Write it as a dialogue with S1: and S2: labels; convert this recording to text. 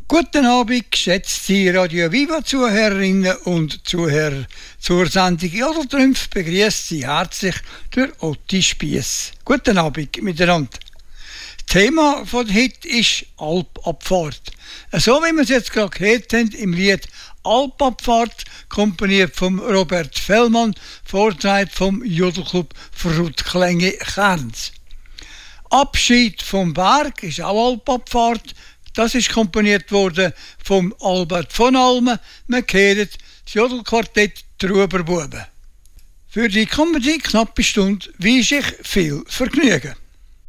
S1: Guten Abend, geschätzte Radio Viva Zuhörerinnen und Zuhörer. Zur Sendung Jodeltrümpf begrüßt Sie herzlich der Otti Spiess. Guten Abend miteinander. Thema von heute ist Alpabfahrt. So wie wir es jetzt gerade gehört haben im Lied Alpabfahrt, komponiert von Robert Fellmann, vorgetragen vom Jodelclub Fruchtklänge Kerns. Abschied vom Berg ist auch Alpabfahrt. Das ist komponiert worden vom Albert von Almen. Man kennt das Jodelquartett Truberbuben. Für die kommende knappe Stunde wünsche ich viel Vergnügen.